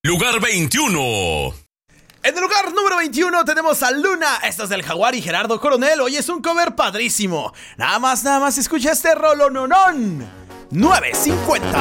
Lugar 21. En el lugar número 21 tenemos a Luna. Esto es del Jaguar y Gerardo Coronel. Hoy es un cover padrísimo. Nada más escucha este rolononón. 950.